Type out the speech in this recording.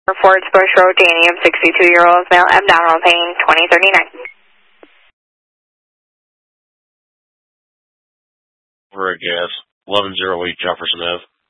Fords Bush Road, Danium, 62-year-old male, abdominal pain, 2039. Rick, yes. 1108 Jefferson Ave.